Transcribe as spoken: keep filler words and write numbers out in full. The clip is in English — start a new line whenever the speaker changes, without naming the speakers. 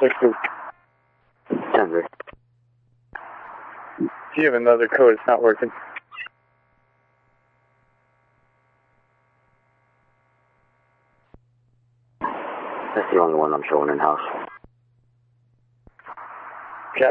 Texas.
Denver.
Do you have another code? It's not working.
That's the only one I'm showing in-house.